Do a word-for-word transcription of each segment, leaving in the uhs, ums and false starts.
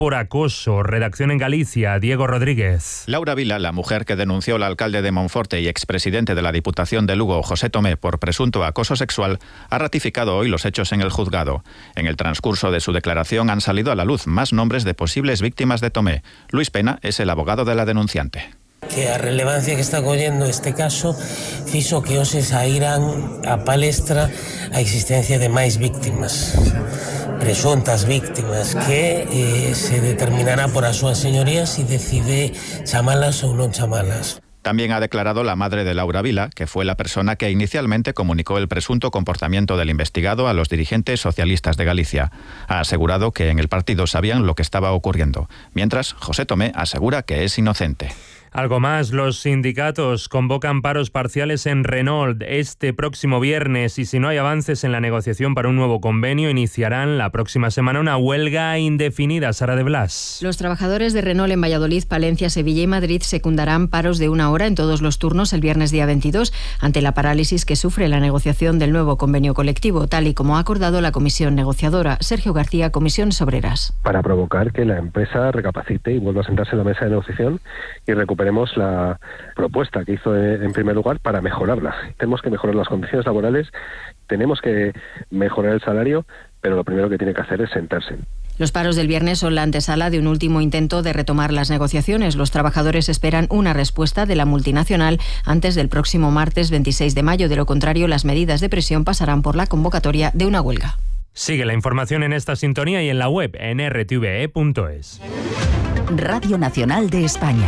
por acoso. Redacción en Galicia, Diego Rodríguez. Laura Vila, la mujer que denunció al alcalde de Monforte y expresidente de la Diputación de Lugo, José Tomé, por presunto acoso sexual, ha ratificado hoy los hechos en el juzgado. En el transcurso de su declaración han salido a la luz más nombres de posibles víctimas de Tomé. Luis Pena es el abogado de la denunciante. Que a relevancia que está collendo este caso fixo que hoxe saíran a palestra a existencia de máis víctimas, presuntas víctimas, que eh, se determinará por as súas señorías si decide chamalas ou non chamalas. También ha declarado la madre de Laura Vila, que fue la persona que inicialmente comunicó el presunto comportamiento del investigado a los dirigentes socialistas de Galicia. Ha asegurado que en el partido sabían lo que estaba ocurriendo, mientras José Tomé asegura que es inocente. Algo más, los sindicatos convocan paros parciales en Renault este próximo viernes y si no hay avances en la negociación para un nuevo convenio, iniciarán la próxima semana una huelga indefinida. Sara de Blas. Los trabajadores de Renault en Valladolid, Palencia, Sevilla y Madrid secundarán paros de una hora en todos los turnos el viernes día veintidós ante la parálisis que sufre la negociación del nuevo convenio colectivo, tal y como ha acordado la comisión negociadora. Sergio García, Comisiones Obreras. Para provocar que la empresa recapacite y vuelva a sentarse en la mesa de negociación y recupere Veremos la propuesta que hizo en primer lugar para mejorarla. Tenemos que mejorar las condiciones laborales, tenemos que mejorar el salario, pero lo primero que tiene que hacer es sentarse. Los paros del viernes son la antesala de un último intento de retomar las negociaciones. Los trabajadores esperan una respuesta de la multinacional antes del próximo martes veintiséis de mayo. De lo contrario, las medidas de presión pasarán por la convocatoria de una huelga. Sigue la información en esta sintonía y en la web en r t v e punto es. Radio Nacional de España.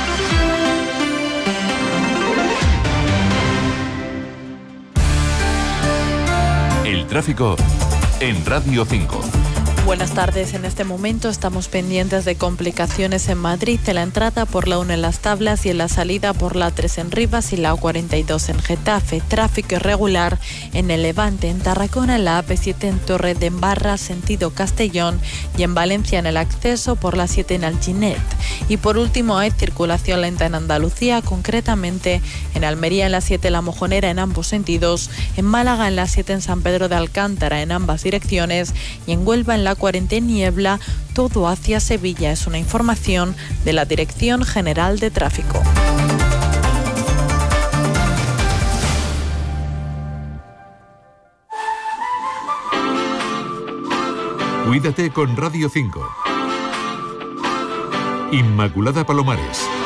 El tráfico en Radio cinco. Buenas tardes. En este momento estamos pendientes de complicaciones en Madrid, en la entrada por la uno en Las Tablas y en la salida por la tres en Rivas y la cuarenta y dos en Getafe. Tráfico irregular en el Levante, en Tarragona, en la A P siete en Torre de Embarra, sentido Castellón, y en Valencia en el acceso por la siete en Alginet. Y por último hay circulación lenta en Andalucía, concretamente en Almería en la siete La Mojonera en ambos sentidos, en Málaga en la siete en San Pedro de Alcántara en ambas direcciones y en Huelva en la cuarenta en Niebla, todo hacia Sevilla. Es una información de la Dirección General de Tráfico. Cuídate con Radio cinco. Inmaculada Palomares.